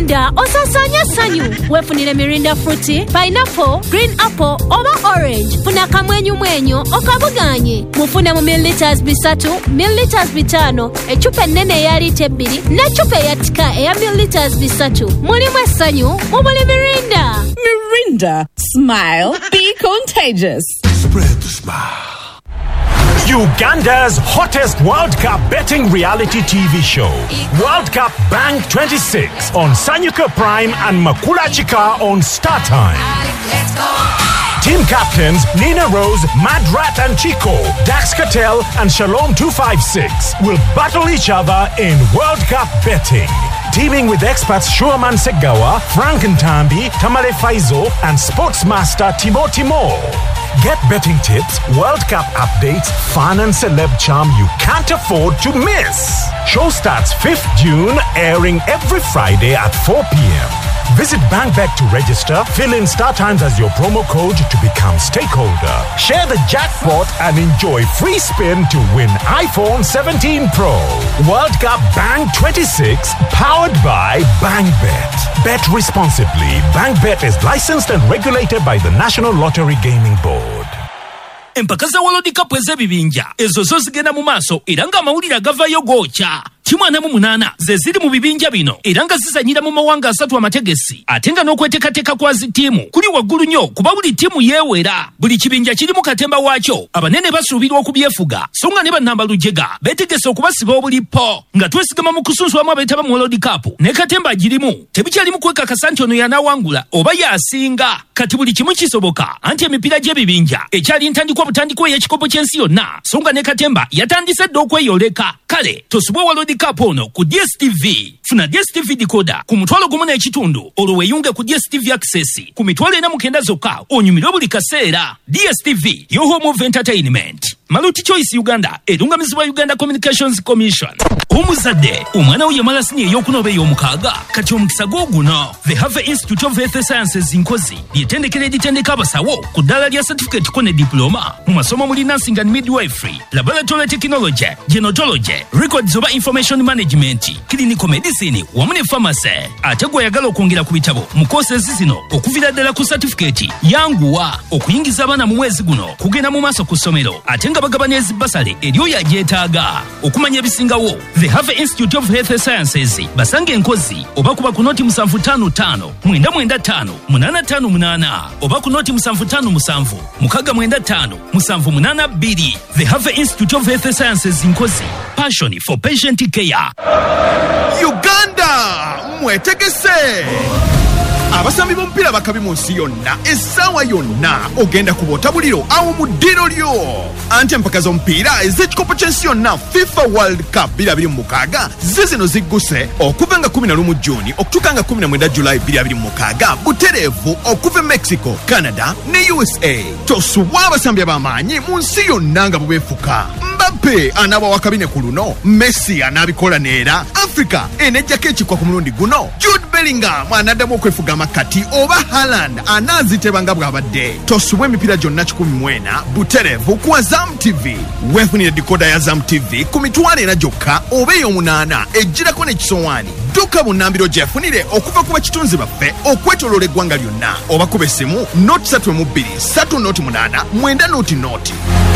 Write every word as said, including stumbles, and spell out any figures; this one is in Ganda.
Mirinda osasanya sanyu. Wefunire Mirinda fruity, pineapple, green apple, oba orange. Funa kamwenyu mwenyu okabuganye. Mufuna mu milliliters bisatu, milliliters bitano, echupa nene ya lita bbiri, ne chupa ya tika ya milliliters bisatu. Mulimu essanyu, mubuli Mirinda. Mirinda, smile, be contagious. Spread the smile. Uganda's hottest World Cup betting reality T V show, World Cup Bang twenty-six on Sanyuka Prime and Makula Chika on Star Time. Team captains Nina Rose, Madrat and Chico, Dax Cattell and Shalom two five six will battle each other in World Cup betting. Teaming with experts Shuaman Segawa, Frank Ntambi, Tamale Faizo and Sportsmaster Timo Timo. Get betting tips, World Cup updates, fun and celeb charm you can't afford to miss. Show starts fifth June, airing every Friday at four p.m. Visit BankBet to register, fill in Star Times as your promo code to become stakeholder. Share the jackpot and enjoy free spin to win iPhone seventeen Pro. World Cup Bang twenty-six, powered by BankBet. Bet responsibly. BankBet is licensed and regulated by the National Lottery Gaming Board. Empaka za World Cup ez'ebibinja ezo zo zigenda mu maaso era nga amawulire agavayo goocha. Timu ana mu munana ze ziri mu bibinja bino era nga zizanyira mu mawanga asatu amategesi ate nga n'okweteekateeka kwa zi tiimu kuli waggulu nnyo kuba buli tiimu yeewera. Buli kibinja kirimu katemba waakyo abanene basuubirwa okubyefuga so nga ne bannamba lujega beetegese okubasiba obulipo nga twesigama mu kusunsuwamu abeetaba mu World Cup ne katemba girimu tebikyalimu kwekakasa nti ono y'anaawangula oba y'asinga. Kati buli kimu kisoboka anti emipiira gy'ebibinja ekyali ntandikwa butandikwa ey'ekikopo ky'ensi yonna so nga ne katemba yatandise dda okweyoleka. Kale tosubwe World Cup ono ku D S T V. Funa D S T V decoder ku mutwalo gumu n'ekitundu olwo weeyunge ku D S T V Access ku mitwalo ena mu kenda zokka onyumirwe buli kaseera. D S T V yo home of entertainment. Maluti Choice Uganda erungamizibwa Uganda Communications Commission. Omuzadde omwana we yamala sini ey'okunoba ey'omukaaga kati omukisa gw'oguno. The Harvey Institute of Health Sciences Nkozi ly'ettendekero eritendeka abasawo ku ddaala lya certificate ko ne diploma mu masomo muli nursing and midwifery, laboratory technology, genetology, records oba information management, clinical medicine wamu ne pharmacy. Ate gwe ayagala okwongera ku bitabo mu courses zino okuvira ddala ku certificate yanguwa okuyingiza abaana mu mwezi guno kugenda mu maaso ku ssomero ate nga bagaba n'ezibasale eri oyo agyetaaga. Okumanya ebisingawo The Harvey Institute of Health Sciences basange Enkozi oba kuba ku noti musanvu ttaano ttaano mwenda mwenda ttaano munaana ttaano munaana oba ku noti musanvu ttaano musanvu mukaaga mwenda ttaano musanvu munaana bbiri. The Harvey Institute of Health Sciences Nkozi, passion for patient care. Uganda mwetegese abasambi b'omupiira bakabi mu nsi yonna essaawa yonna ogenda ku bw'otabuliro awo mu ddiro lyo. Anti empaka z'omupiira ez'ekikopo ky'ensi yonna FIFA World Cup bbiri abiri mu mukaaga zizino zigguse okuva nga kumi na lumu Juni okutuuka nga kumi na mwenda Julayi bbiri abiri mu mukaaga butereevu okuva Mexico, Canada ne U S A. Tosubwa abasambi ab'amaanyi mu nsi yonna nga bubeefuka. Mbappe anaaba wakabine ku luno, Messi anaabikola neera, Africa enejjako ekikwa ku mulundi guno, Jude Bellingham anaddamu okwefuga makati oba Haaland anaazitebanga bw'abadde. Tosubwa emipiira gyonna kikumi mu ena butereevu ku Azam T V. Weefunire decoder ya Azam T V ku mitwalo ena gyokka oba ey'omunaana ejjirako n'ekisowaani. Dduka bunnambiro gyefunire okuva ku bakitunzi baffe okwetooloola eggwanga lyonna oba kuba essimu noti ssatu mu bbiri ssatu noti munaana mwenda noti noti.